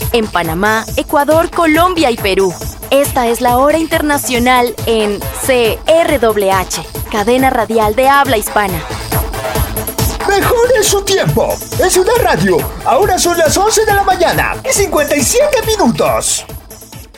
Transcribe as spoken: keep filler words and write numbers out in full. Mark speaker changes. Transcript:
Speaker 1: en Panamá, Ecuador, Colombia y Perú. Esta es la hora internacional en C R W H, cadena radial de habla hispana.
Speaker 2: Mejore su tiempo. Es una radio. Ahora son las once de la mañana y cincuenta y siete minutos.